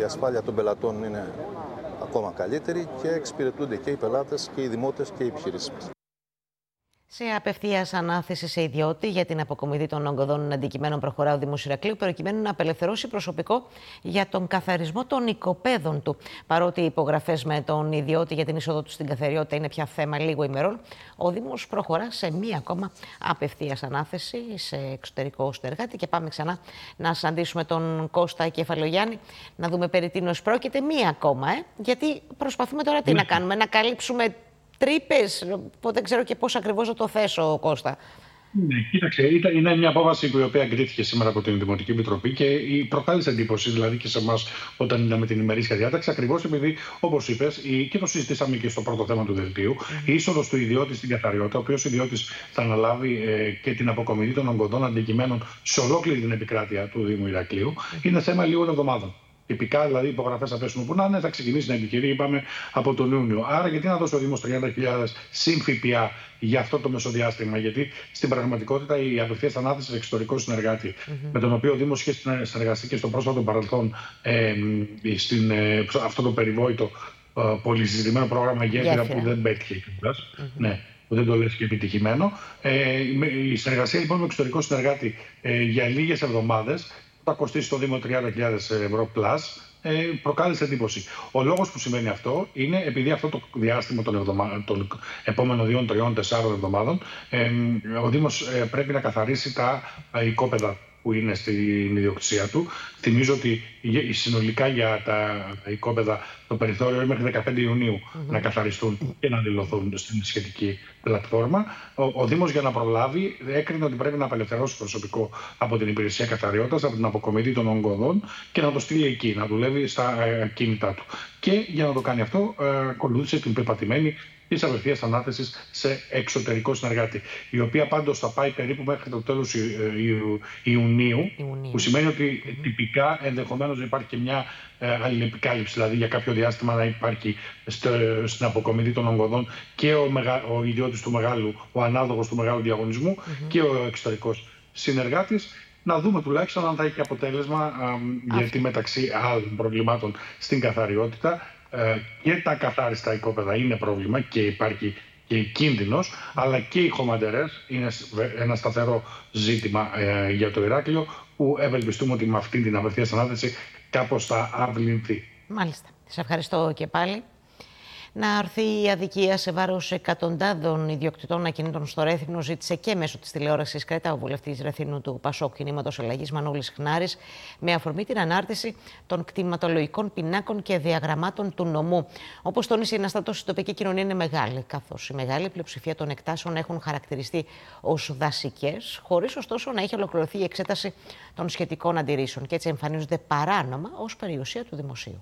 η ασφάλεια των πελατών είναι ακόμα καλύτερη και εξυπηρετούνται και οι πελάτες και οι δημότες και οι επιχειρήσεις μας. Σε απευθείας ανάθεση σε ιδιώτη για την αποκομιδή των ογκωδών αντικειμένων προχωρά ο Δήμος Ηρακλείου, προκειμένου να απελευθερώσει προσωπικό για τον καθαρισμό των οικοπαίδων του. Παρότι οι υπογραφές με τον ιδιώτη για την είσοδο του στην καθαριότητα είναι πια θέμα λίγο ημερών, ο Δήμος προχωρά σε μία ακόμα απευθείας ανάθεση σε εξωτερικό συνεργάτη. Και πάμε ξανά να συναντήσουμε τον Κώστα Κεφαλογιάννη, να δούμε περί τίνος πρόκειται. Μία ακόμα, γιατί προσπαθούμε τώρα τι να κάνουμε, να καλύψουμε τρύπες, δεν ξέρω και πώς ακριβώς να το θέσω, Κώστα. Ναι, κοίταξε, είναι μια απόφαση η οποία εγκρίθηκε σήμερα από την Δημοτική Επιτροπή και προκάλεσε εντύπωση, δηλαδή και σε εμάς όταν είδαμε την ημερήσια διάταξη, ακριβώς επειδή, όπως είπες, και το συζητήσαμε και στο πρώτο θέμα του δελτίου, η είσοδος του ιδιώτη στην καθαριότητα, ο οποίος ιδιώτης θα αναλάβει και την αποκομιδή των ογκωδών αντικειμένων σε ολόκληρη την επικράτεια του Δήμου Ηρακλείου, είναι θέμα λίγων εβδομάδων. Τυπικά, δηλαδή, οι υπογραφές θα πέσουν που να είναι, θα ξεκινήσει να επιχειρεί, είπαμε, από τον Ιούνιο. Άρα, γιατί να δώσει ο Δήμος 30.000 συν ΦΠΑ για αυτό το μεσοδιάστημα? Γιατί στην πραγματικότητα η απευθείας ανάθεση σε εξωτερικό συνεργάτη, με τον οποίο ο Δήμος είχε συνεργαστεί και στο πρόσφατο παρελθόν αυτό το περιβόητο πολυσυζητημένο πρόγραμμα Γέφυρα που δεν πέτυχε κιόλας. Ναι, που δεν το λες και επιτυχημένο. Η συνεργασία λοιπόν με εξωτερικό συνεργάτη για λίγες εβδομάδες θα κοστίσει στο Δήμο 30.000 ευρώ πλάς, προκάλεσε εντύπωση. Ο λόγος που σημαίνει αυτό είναι επειδή αυτό το διάστημα των επόμενων 2, 3, 4 εβδομάδων ο Δήμος πρέπει να καθαρίσει τα οικόπεδα που είναι στην ιδιοκτησία του. Θυμίζω ότι συνολικά για τα οικόπεδα το περιθώριο είναι μέχρι 15 Ιουνίου να καθαριστούν και να δηλωθούν στην σχετική πλατφόρμα. Ο Δήμος, για να προλάβει, έκρινε ότι πρέπει να απελευθερώσει προσωπικό από την υπηρεσία καθαριότητας, από την αποκομιδή των ογκωδών και να το στείλει εκεί, να δουλεύει στα κίνητά του. Και για να το κάνει αυτό, ακολούθησε την πεπατημένη της απευθείας ανάθεσης σε εξωτερικό συνεργάτη, η οποία πάντως θα πάει περίπου μέχρι το τέλος Ιουνίου, που σημαίνει ότι τυπικά ενδεχομένως υπάρχει και μια αλληλεπικάλυψη, δηλαδή για κάποιο διάστημα να υπάρχει στην αποκομιδή των ογκωδών και ο ιδιώτης του μεγάλου, ο ανάδοχος του μεγάλου διαγωνισμού και ο εξωτερικός συνεργάτης. Να δούμε τουλάχιστον αν θα έχει αποτέλεσμα, γιατί μεταξύ άλλων προβλημάτων στην καθαριότητα και τα καθάριστα οικόπεδα είναι πρόβλημα και υπάρχει και κίνδυνος, αλλά και οι χωματερές είναι ένα σταθερό ζήτημα για το Ηράκλειο, που ευελπιστούμε ότι με αυτή την απευθείας ανάθεση κάπως θα αυλυνθεί. Μάλιστα. Σε ευχαριστώ και πάλι. Να αρθεί η αδικία σε βάρος εκατοντάδων ιδιοκτητών ακινήτων στο Ρέθυμνο, ζήτησε και μέσω της τηλεόρασης Κρέτα ο βουλευτής Ρεθύμνου του ΠΑΣΟΚ Κινήματος Αλλαγής Μανώλης Χνάρης, με αφορμή την ανάρτηση των κτηματολογικών πινάκων και διαγραμμάτων του νομού. Όπως τόνισε, η αναστάτωση στην τοπική κοινωνία είναι μεγάλη, καθώς η μεγάλη πλειοψηφία των εκτάσεων έχουν χαρακτηριστεί ως δασικές, χωρίς ωστόσο να έχει ολοκληρωθεί η εξέταση των σχετικών αντιρρήσεων, και έτσι εμφανίζονται παράνομα ως περιουσία του δημοσίου.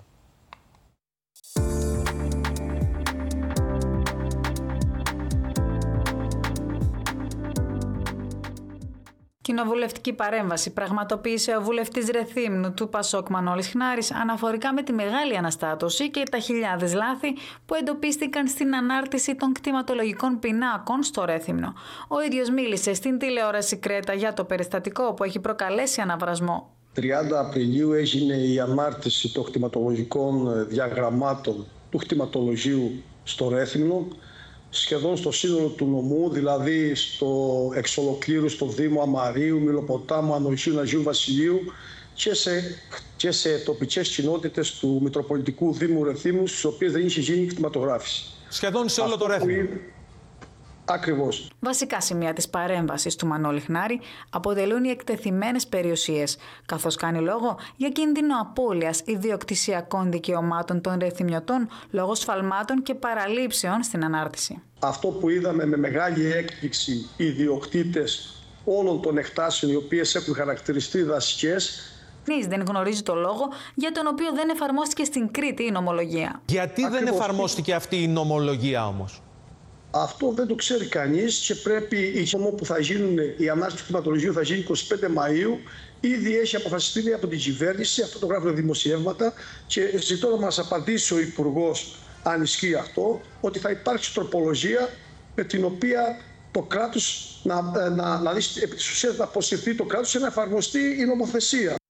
Κοινοβουλευτική παρέμβαση πραγματοποίησε ο βουλευτής Ρεθύμνου του ΠΑΣΟΚ Μανώλης Χνάρης αναφορικά με τη μεγάλη αναστάτωση και τα χιλιάδες λάθη που εντοπίστηκαν στην ανάρτηση των κτηματολογικών πινάκων στο Ρέθυμνο. Ο ίδιος μίλησε στην τηλεόραση Κρέτα για το περιστατικό που έχει προκαλέσει αναβρασμό. 30 Απριλίου έγινε η ανάρτηση των κτηματολογικών διαγραμμάτων του κτηματολογίου στο Ρέθυμνο, σχεδόν στο σύνολο του νομού, δηλαδή εξ ολοκλήρου στο Δήμο Αμαρίου, Μιλοποτάμου, Ανοησίου, Αγίου Βασιλείου και σε τοπικές κοινότητες του Μητροπολιτικού Δήμου Ρεθύμνου, στις οποίες δεν είχε γίνει κτηματογράφηση. Σχεδόν σε όλο το Ρέθυμνο. Ακριβώς. Βασικά σημεία της παρέμβασης του Μανώλη Χνάρη αποτελούν οι εκτεθειμένες περιουσίες, καθώς κάνει λόγο για κίνδυνο απώλειας ιδιοκτησιακών δικαιωμάτων των ρεθυμνιωτών λόγω σφαλμάτων και παραλήψεων στην ανάρτηση. Αυτό που είδαμε με μεγάλη έκπληξη, οι ιδιοκτήτες όλων των εκτάσεων οι οποίες έχουν χαρακτηριστεί δασικές, δεν γνωρίζει το λόγο για τον οποίο δεν εφαρμόστηκε στην Κρήτη η νομολογία. Γιατί δεν εφαρμόστηκε αυτή η νομολογία όμως? Αυτό δεν το ξέρει κανείς και πρέπει η νόμο που θα γίνουν, η ανάρτηση του κτηματολογίου θα γίνει 25 Μαΐου. Ήδη έχει αποφασιστεί από την κυβέρνηση, αυτό το γράφουν δημοσιεύματα, και ζητώ να μας απαντήσει ο Υπουργός, αν ισχύει αυτό, ότι θα υπάρξει τροπολογία με την οποία το κράτος, επί της ουσίας να αποσυρθεί το κράτος και να εφαρμοστεί η νομοθεσία.